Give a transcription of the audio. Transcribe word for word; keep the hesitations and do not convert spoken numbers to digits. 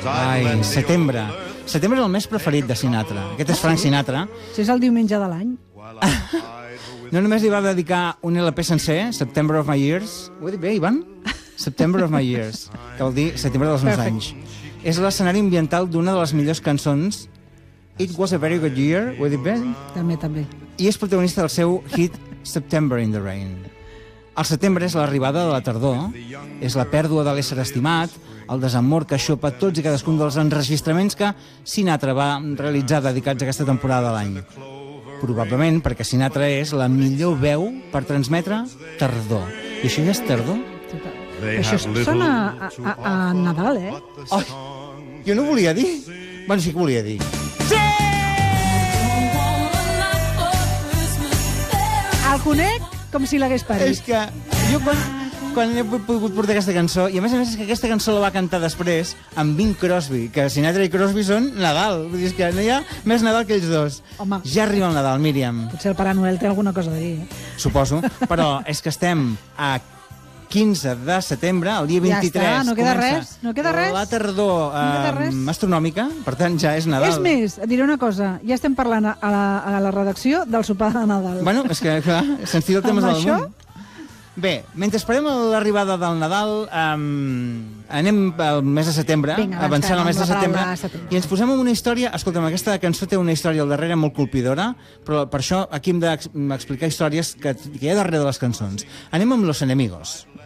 Ai, setembre. Setembre és el mes preferit de Sinatra. Aquest és Frank Sinatra. Si és el diumenge de l'any. No només li va dedicar un L P sencer, September of My Years. Ho he dit bé, Ivan? September of My Years, que vol dir setembre dels meus anys. És l'escenari ambiental d'una de les millors cançons, It Was a Very Good Year, ho he dit bé? També, també. I és protagonista del seu hit September in the Rain. El setembre és l'arribada de la tardor, és la pèrdua de l'ésser estimat, el desamor que xopa tots i cadascun dels enregistraments que Sinatra va realitzar dedicats a aquesta temporada de l'any. Probablement perquè Sinatra és la millor veu per transmetre tardor. I això ja és tardor? Això sona a, a, a Nadal, eh? Ai, jo no volia dir. Bueno, sí que volia dir. Sí! El conec com si l'hagués parit. És que jo quan, quan he pogut portar aquesta cançó, i a més a més és que aquesta cançó la va cantar després amb Bing Crosby, que Sinatra i Crosby són Nadal. Vull dir, és que no hi ha més Nadal que ells dos. Home. Ja arriba el Nadal, Míriam. Potser el Pare Noel té alguna cosa a dir, eh? Suposo, però és que estem a quinze de setembre, el dia vint-i-tres, ja està, no queda comença res, no queda res. la tardor No queda eh, res. astronòmica, per tant ja és Nadal. És més, et diré una cosa, ja estem parlant a la, a la redacció del sopar de Nadal. Bueno, és que, clar, se'ns tira el tema Amb del això? damunt. Bé, mentre esperem l'arribada del Nadal, um, anem al mes de setembre, Vinga, avancant al mes de amb la setembre, paraula setembre. i ens posem en una història. Escolta'm, aquesta cançó té una història al darrere molt colpidora, però per això aquí hem d'explicar històries que, que hi ha darrere de les cançons. Anem amb Los Enemigos.